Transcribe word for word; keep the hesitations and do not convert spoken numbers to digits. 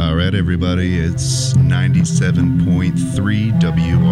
All right, everybody, it's ninety-seven point three W